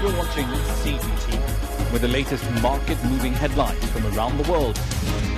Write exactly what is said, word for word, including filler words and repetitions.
You're watching C G T with the latest market-moving headlines from around the world.